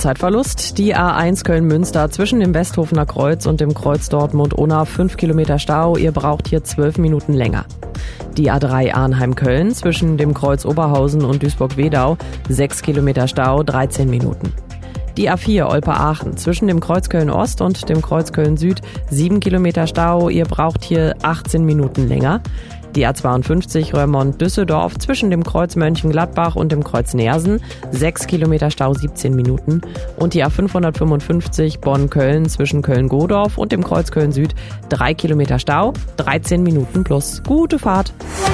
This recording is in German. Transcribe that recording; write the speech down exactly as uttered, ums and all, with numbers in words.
Zeitverlust. Die A eins Köln-Münster zwischen dem Westhofener Kreuz und dem Kreuz Dortmund-Unna fünf Kilometer Stau. Ihr braucht hier zwölf Minuten länger. Die A drei Arnheim-Köln zwischen dem Kreuz Oberhausen und Duisburg-Wedau sechs Kilometer Stau, dreizehn Minuten. Die A vier Olpe-Aachen zwischen dem Kreuz Köln-Ost und dem Kreuz Köln-Süd sieben Kilometer Stau. Ihr braucht hier achtzehn Minuten länger. Die A zweiundfünfzig Roermond-Düsseldorf zwischen dem Kreuz Mönchengladbach und dem Kreuz Neersen sechs Kilometer Stau, siebzehn Minuten. Und die A fünfhundertfünfundfünfzig Bonn-Köln zwischen Köln-Godorf und dem Kreuz Köln-Süd drei Kilometer Stau, dreizehn Minuten plus. Gute Fahrt!